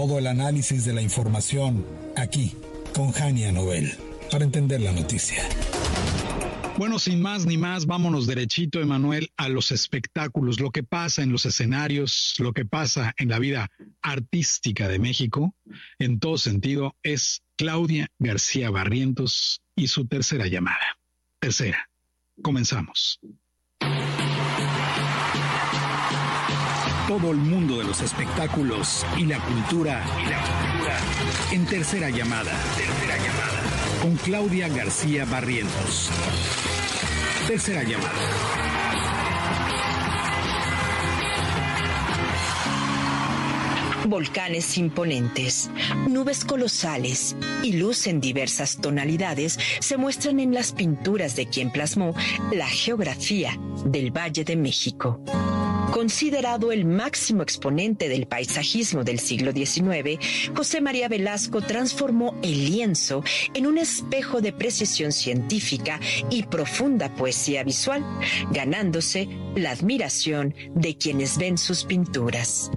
Todo el análisis de la información aquí con Jania Nobel para entender la noticia. Bueno, sin más ni más, vámonos derechito, Emanuel, a los espectáculos, lo que pasa en los escenarios, lo que pasa en la vida artística de México, en todo sentido, es Claudia García Barrientos y su tercera llamada. Tercera. Comenzamos. Todo el mundo de los espectáculos y la cultura en tercera llamada. Con Claudia García Barrientos. Tercera llamada. Volcanes imponentes, nubes colosales y luz en diversas tonalidades se muestran en las pinturas de quien plasmó la geografía del Valle de México. Considerado el máximo exponente del paisajismo del siglo XIX, José María Velasco transformó el lienzo en un espejo de precisión científica y profunda poesía visual, ganándose la admiración de quienes ven sus pinturas.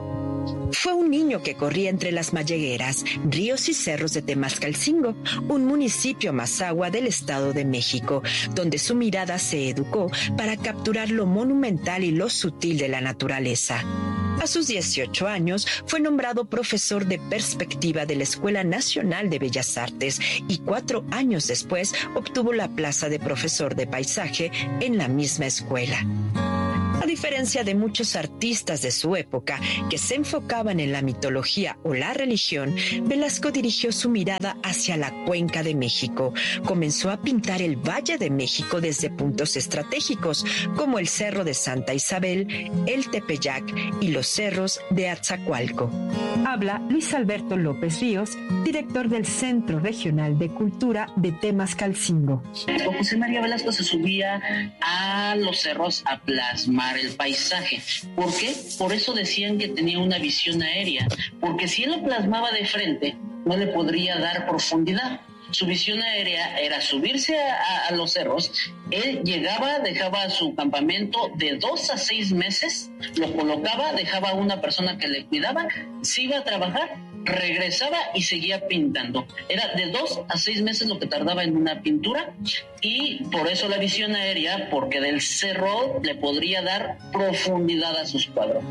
Fue un niño que corría entre las mallegueras, ríos y cerros de Temascalcingo, un municipio mazahua del Estado de México, donde su mirada se educó para capturar lo monumental y lo sutil de la naturaleza. A sus 18 años fue nombrado profesor de perspectiva de la Escuela Nacional de Bellas Artes y 4 años después obtuvo la plaza de profesor de paisaje en la misma escuela. A diferencia de muchos artistas de su época que se enfocaban en la mitología o la religión, Velasco dirigió su mirada hacia la Cuenca de México. Comenzó a pintar el Valle de México desde puntos estratégicos como el Cerro de Santa Isabel, el Tepeyac y los cerros de Atzacoalco. Habla Luis Alberto López Ríos, director del Centro Regional de Cultura de Temascalcingo. José María Velasco se subía a los cerros a plasmar el paisaje. ¿Por qué? Por eso decían que tenía una visión aérea, porque si él lo plasmaba de frente, no le podría dar profundidad. Su visión aérea era subirse a los cerros. Él llegaba, dejaba su campamento de 2 a 6 meses, lo colocaba, dejaba a una persona que le cuidaba, se iba a trabajar, regresaba y seguía pintando. Era de 2 a 6 meses lo que tardaba en una pintura, y por eso la visión aérea, porque del cerro le podría dar profundidad a sus cuadros.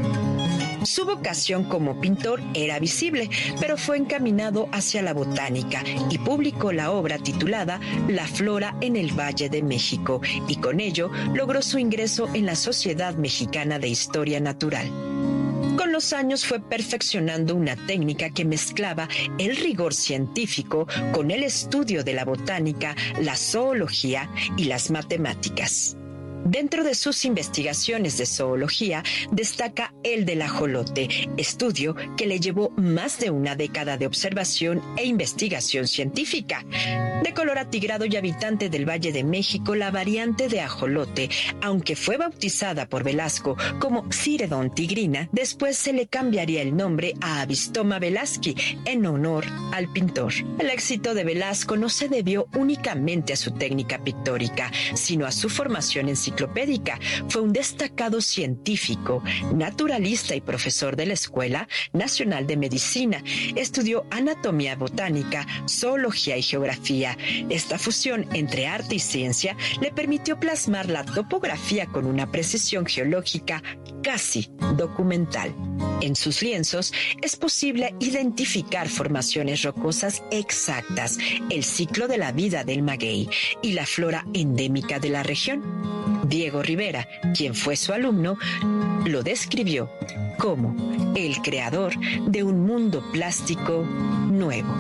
Su vocación como pintor era visible, pero fue encaminado hacia la botánica y publicó la obra titulada La Flora en el Valle de México, y con ello logró su ingreso en la Sociedad Mexicana de Historia Natural. Con los años fue perfeccionando una técnica que mezclaba el rigor científico con el estudio de la botánica, la zoología y las matemáticas. Dentro de sus investigaciones de zoología destaca el del ajolote, estudio que le llevó más de una década de observación e investigación científica. De color atigrado y habitante del Valle de México, la variante de ajolote, aunque fue bautizada por Velasco como Ciredon tigrina, después se le cambiaría el nombre a Avistoma velasqui en honor al pintor. El éxito de Velasco no se debió únicamente a su técnica pictórica, sino a su formación enciclopédica. Fue un destacado científico, naturalista y profesor de la Escuela Nacional de Medicina. Estudió anatomía botánica, zoología y geografía. Esta fusión entre arte y ciencia le permitió plasmar la topografía con una precisión geológica casi documental. En sus lienzos es posible identificar formaciones rocosas exactas, el ciclo de la vida del maguey y la flora endémica de la región. Diego Rivera, quien fue su alumno, lo describió como el creador de un mundo plástico nuevo.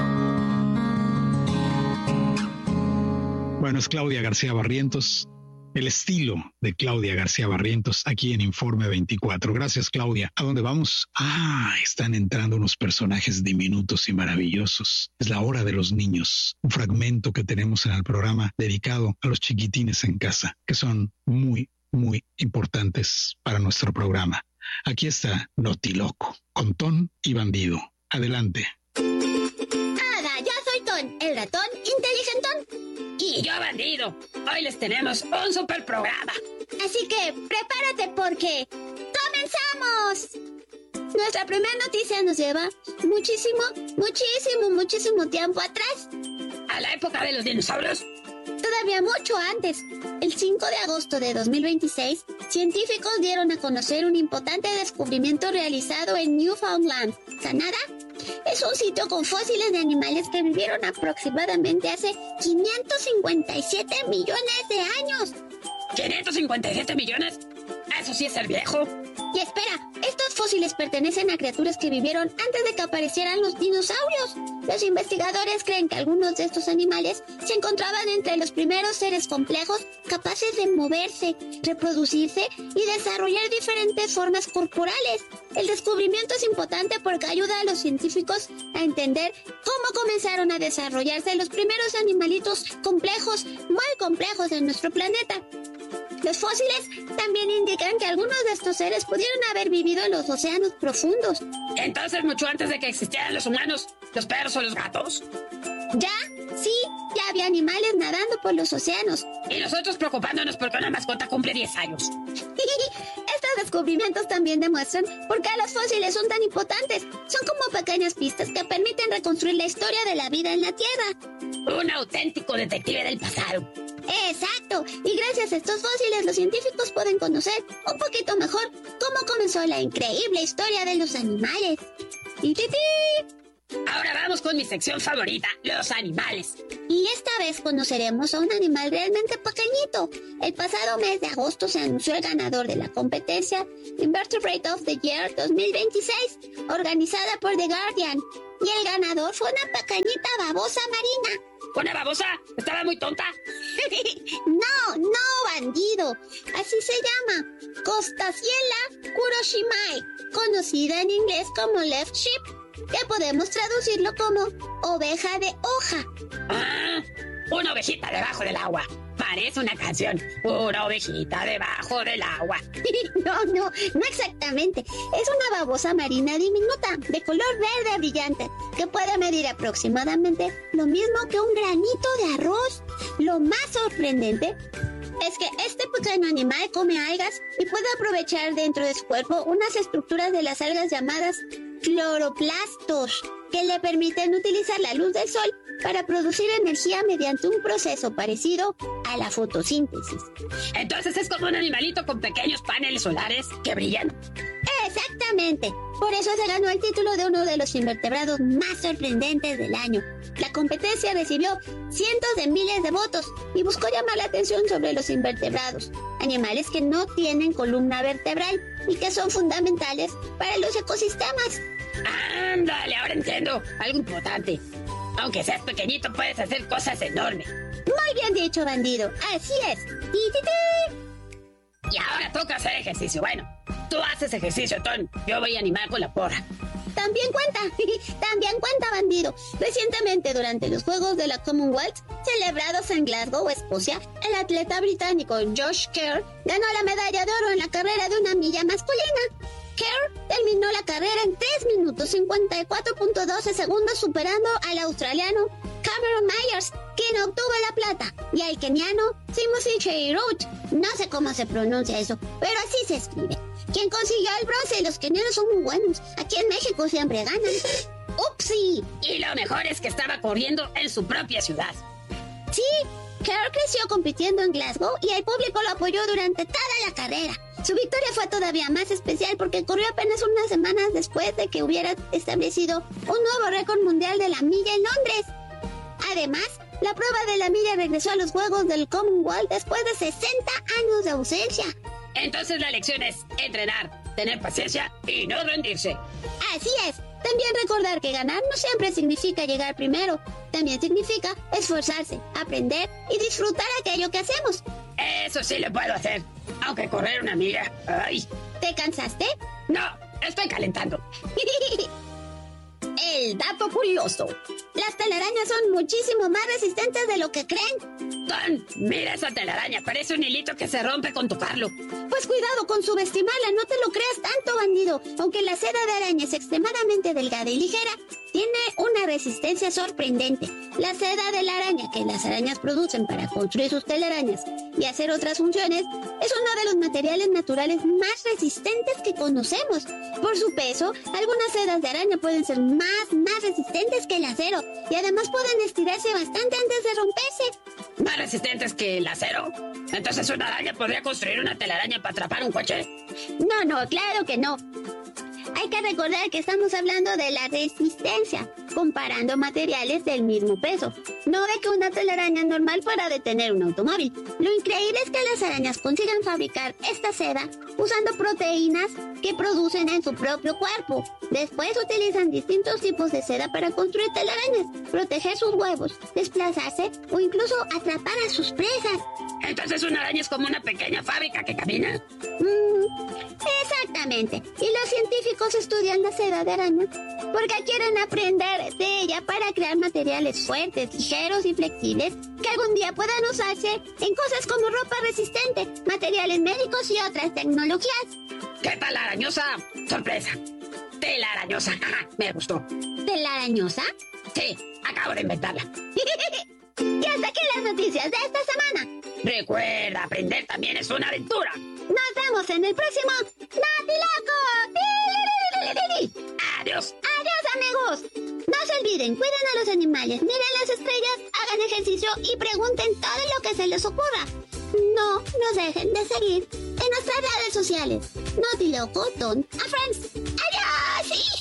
Bueno, es Claudia García Barrientos, el estilo de Claudia García Barrientos aquí en Informe 24. Gracias, Claudia. ¿A dónde vamos? Están entrando unos personajes diminutos y maravillosos. Es la hora de los niños, un fragmento que tenemos en el programa dedicado a los chiquitines en casa, que son muy, muy importantes para nuestro programa. Aquí está Notiloco, con Ton y Bandido. Adelante. Hola, yo soy Ton, el ratón inteligentón. Y yo, Bandido. Hoy les tenemos un super programa. Así que prepárate porque ¡comenzamos! Nuestra primera noticia nos lleva muchísimo tiempo atrás. ¿A la época de los dinosaurios? Todavía mucho antes. El 5 de agosto de 2026, científicos dieron a conocer un importante descubrimiento realizado en Newfoundland, Canadá. Es un sitio con fósiles de animales que vivieron aproximadamente hace 557 millones de años. ¿557 millones? Eso sí es ser viejo. Y espera, estos fósiles pertenecen a criaturas que vivieron antes de que aparecieran los dinosaurios. Los investigadores creen que algunos de estos animales se encontraban entre los primeros seres complejos capaces de moverse, reproducirse y desarrollar diferentes formas corporales. El descubrimiento es importante porque ayuda a los científicos a entender cómo comenzaron a desarrollarse los primeros animalitos complejos, muy complejos de nuestro planeta. Los fósiles también indican que algunos de estos seres pudieron haber vivido en los océanos profundos. Entonces, mucho antes de que existieran los humanos, los perros o los gatos. Sí, ya había animales nadando por los océanos. Y nosotros preocupándonos porque una mascota cumple 10 años. Estos descubrimientos también demuestran por qué los fósiles son tan importantes. Son como pequeñas pistas que permiten reconstruir la historia de la vida en la Tierra. Un auténtico detective del pasado. Exacto, y gracias a estos fósiles los científicos pueden conocer un poquito mejor cómo comenzó la increíble historia de los animales. Ahora vamos con mi sección favorita, los animales. Y esta vez conoceremos a un animal realmente pequeñito. El pasado mes de agosto se anunció el ganador de la competencia Invertebrate of the Year 2026, organizada por The Guardian. Y el ganador fue una pequeñita babosa marina. ¿Una babosa? ¿Estaba muy tonta? No, bandido. Así se llama. Costaciela kuroshimai, conocida en inglés como left sheep, que podemos traducirlo como oveja de hoja. Ah, una ovejita debajo del agua. Parece una canción. Una ovejita debajo del agua. No exactamente. Es una babosa marina diminuta, de color verde brillante, que puede medir aproximadamente lo mismo que un granito de arroz. Lo más sorprendente es que este pequeño animal come algas y puede aprovechar dentro de su cuerpo unas estructuras de las algas llamadas cloroplastos, que le permiten utilizar la luz del sol para producir energía mediante un proceso parecido a la fotosíntesis. Entonces es como un animalito con pequeños paneles solares que brillan. Exactamente. Por eso se ganó el título de uno de los invertebrados más sorprendentes del año. La competencia recibió cientos de miles de votos y buscó llamar la atención sobre los invertebrados, animales que no tienen columna vertebral y que son fundamentales para los ecosistemas. Ándale, ahora entiendo. Algo importante. Aunque seas pequeñito, puedes hacer cosas enormes. Muy bien dicho, bandido. Así es. Y ahora toca hacer ejercicio. Bueno, tú haces ejercicio, Ton. Yo voy a animar con la porra. También cuenta, bandido. Recientemente, durante los Juegos de la Commonwealth, celebrados en Glasgow, Escocia, el atleta británico Josh Kerr ganó la medalla de oro en la carrera de una milla masculina. Kerr terminó la carrera en 3 minutos 54.12 segundos, superando al australiano Cameron Myers, quien obtuvo la plata, y al keniano Timothy Cheruiyot, no sé cómo se pronuncia eso, pero así se escribe, quien consiguió el bronce. Los kenianos son muy buenos, aquí en México siempre ganan. ¡Upsi! Y lo mejor es que estaba corriendo en su propia ciudad. Sí, Kerr creció compitiendo en Glasgow y el público lo apoyó durante toda la carrera. Su victoria fue todavía más especial porque corrió apenas unas semanas después de que hubiera establecido un nuevo récord mundial de la milla en Londres. Además, la prueba de la milla regresó a los Juegos del Commonwealth después de 60 años de ausencia. Entonces la lección es entrenar, tener paciencia y no rendirse. Así es. También recordar que ganar no siempre significa llegar primero. También significa esforzarse, aprender y disfrutar aquello que hacemos. Eso sí lo puedo hacer, aunque correr una milla. ¡Ay! ¿Te cansaste? No, estoy calentando. El dato curioso. Las telarañas son muchísimo más resistentes de lo que creen. Don, mira esa telaraña, parece un hilito que se rompe con tocarlo. Pues cuidado con subestimarla, no te lo creas tanto, bandido. Aunque la seda de araña es extremadamente delgada y ligera, tiene una resistencia sorprendente. La seda de la araña que las arañas producen para construir sus telarañas y hacer otras funciones es uno de los materiales naturales más resistentes que conocemos. Por su peso, algunas sedas de araña pueden ser más resistentes que el acero y además pueden estirarse bastante antes de romperse. ¿Más resistentes que el acero? Entonces una araña podría construir una telaraña para atrapar un coche. No, claro que no. Hay que recordar que estamos hablando de la resistencia, comparando materiales del mismo peso. No de que una telaraña normal fuera de tener un automóvil. Lo increíble es que las arañas consigan fabricar esta seda usando proteínas que producen en su propio cuerpo. Después utilizan distintos tipos de seda para construir telarañas, proteger sus huevos, desplazarse o incluso atrapar a sus presas. Entonces una araña es como una pequeña fábrica que camina. Exactamente. Y los científicos estudian la seda de araña porque quieren aprender de ella para crear materiales fuertes, ligeros y flexibles que algún día puedan usarse en cosas como ropa resistente, materiales médicos y otras tecnologías. ¿Qué tal arañosa? Sorpresa. Telarañosa. Me gustó. ¿Telarañosa? Sí, acabo de inventarla. Y hasta aquí las noticias de esta semana. Recuerda, aprender también es una aventura. Nos vemos en el próximo Notiloco. Adiós. Adiós, amigos. No se olviden, cuiden a los animales, miren las estrellas, hagan ejercicio y pregunten todo lo que se les ocurra. No nos dejen de seguir en nuestras redes sociales. Notiloco, Don a Friends. ¡Adiós!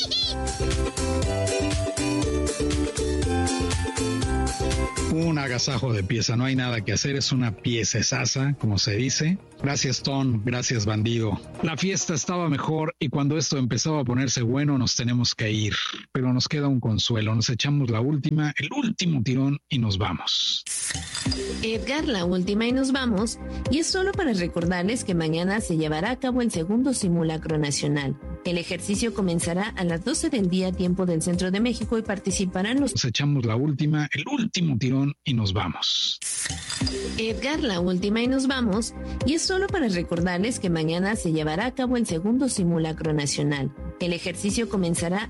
Un agasajo de pieza, no hay nada que hacer, es una pieza esasa, como se dice. Gracias, Ton, gracias, bandido. La fiesta estaba mejor y cuando esto empezaba a ponerse bueno nos tenemos que ir. Pero nos queda un consuelo, nos echamos el último tirón y nos vamos. Edgar, la última y nos vamos. Y es solo para recordarles que mañana se llevará a cabo el segundo simulacro nacional. El ejercicio comenzará a las 12 del día, tiempo del Centro de México, y participarán los... Nos echamos el último tirón y nos vamos. Edgar, la última y nos vamos. Y es solo para recordarles que mañana se llevará a cabo el segundo simulacro nacional. El ejercicio comenzará